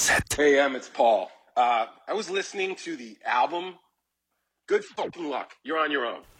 7. Hey, it's Paul. I was listening to the album. Good fucking luck. You're on your own.